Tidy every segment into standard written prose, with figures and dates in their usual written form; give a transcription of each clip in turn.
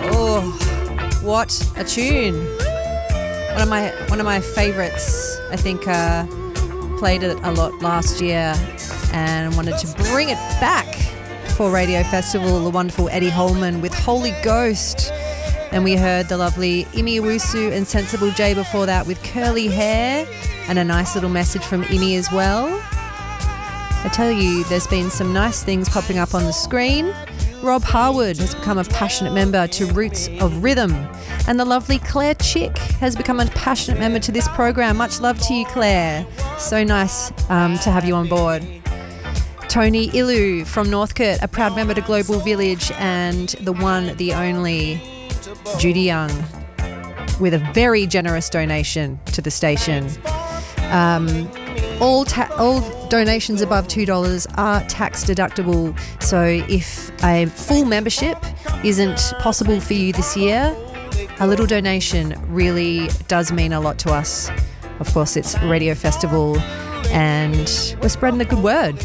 Oh, what a tune. One of my favourites. I think played it a lot last year and wanted to bring it back for Radio Festival. The wonderful Eddie Holman with Holy Ghost. And we heard the lovely Imi Owusu and Sensible J before that with Curly Hair, and a nice little message from Imi as well. I tell you, there's been some nice things popping up on the screen. Rob Harwood has become a passionate member to Roots of Rhythm, and the lovely Claire Chick has become a passionate member to this program. Much love to you, Claire. So nice to have you on board. Tony Illu from Northcote, a proud member to Global Village, and the one, the only Judy Young with a very generous donation to the station. All donations above $2 are tax deductible, so if a full membership isn't possible for you this year, a little donation really does mean a lot to us. Of course, it's Radio Festival and we're spreading the good word.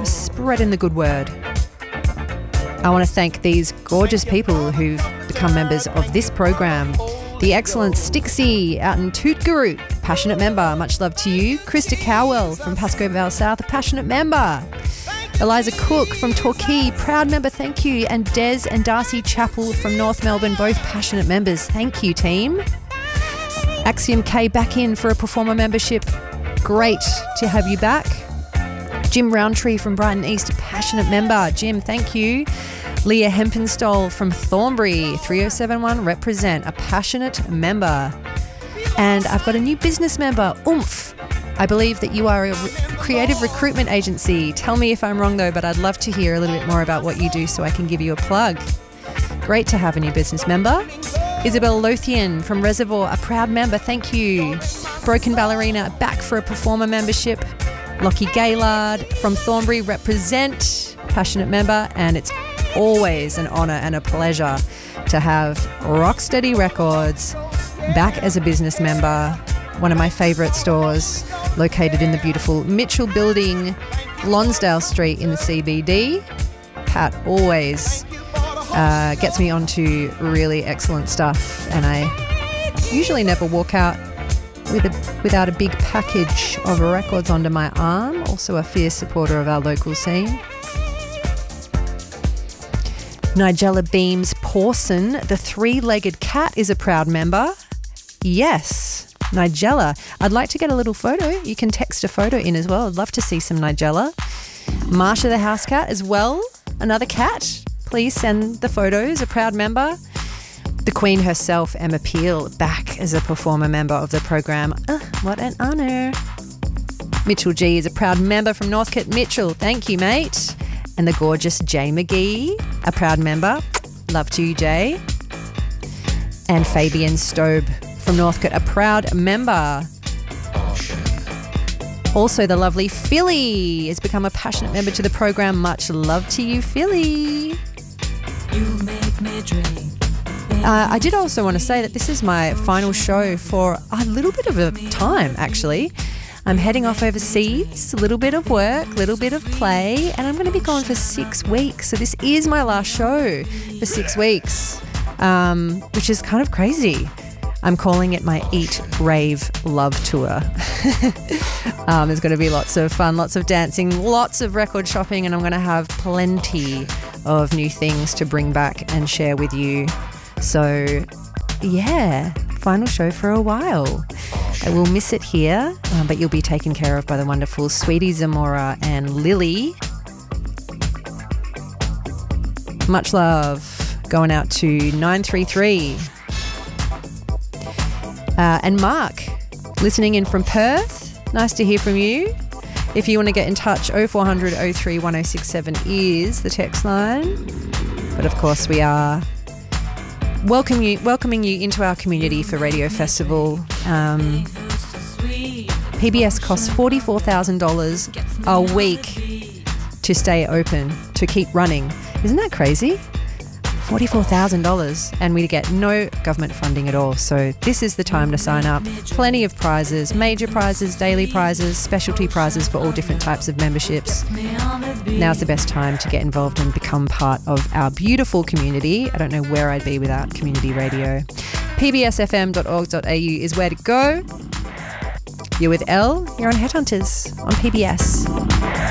I want to thank these gorgeous people who've become members of this program. The excellent Stixie out in Tootgaroo, passionate member, much love to you. Krista Cowell from Pasco Vale South, a passionate member. Eliza Cook from Torquay, proud member, thank you. And Des and Darcy Chappell from North Melbourne, both passionate members. Thank you, team. Axiom K back in for a performer membership. Great to have you back. Jim Roundtree from Brighton East, a passionate member. Jim, thank you. Leah Hempenstall from Thornbury, 3071 represent, a passionate member. And I've got a new business member, Oomph. I believe that you are a creative recruitment agency. Tell me if I'm wrong though, but I'd love to hear a little bit more about what you do so I can give you a plug. Great to have a new business member. Isabel Lothian from Reservoir, a proud member, thank you. Broken Ballerina, back for a performer membership. Lockie Gaylard from Thornbury, represent, passionate member, and it's always an honour and a pleasure to have Rocksteady Records back as a business member. One of my favourite stores located in the beautiful Mitchell Building, Lonsdale Street in the CBD. Pat always gets me onto really excellent stuff, and I usually never walk out without a big package of records under my arm. Also a fierce supporter of our local scene. Nigella Beams Pawson, the three-legged cat, is a proud member. Yes, Nigella. I'd like to get a little photo. You can text a photo in as well. I'd love to see some Nigella. Marsha the house cat as well, another cat. Please send the photos, a proud member. The Queen herself, Emma Peel, back as a performer member of the program. What an honour. Mitchell G is a proud member from Northcote. Mitchell, thank you, mate. And the gorgeous Jay McGee, a proud member. Love to you, Jay. And Fabian Stobe from Northcote, a proud member. Also, the lovely Philly has become a passionate member to the program. Much love to you, Philly. You make me drink. I did also want to say that this is my final show for a little bit of a time, actually. I'm heading off overseas, a little bit of work, a little bit of play, and I'm going to be gone for 6 weeks. So this is my last show for 6 weeks, which is kind of crazy. I'm calling it my Eat, Rave, Love Tour. There's going to be lots of fun, lots of dancing, lots of record shopping, and I'm going to have plenty of new things to bring back and share with you. So, yeah, final show for a while. I will miss it here, but you'll be taken care of by the wonderful Sweetie Zamora and Lily. Much love going out to 933. And Mark, listening in from Perth. Nice to hear from you. If you want to get in touch, 0400 03 1067 is the text line. But of course, we are welcoming you into our community for Radio Festival. PBS costs $44,000 a week to stay open, to keep running. Isn't that crazy? $44,000, and we get no government funding at all. So this is the time to sign up. Plenty of prizes, major prizes, daily prizes, specialty prizes for all different types of memberships. Now's the best time to get involved and become part of our beautiful community. I don't know where I'd be without community radio. pbsfm.org.au is where to go. You're with Elle. You're on Headhunters on PBS.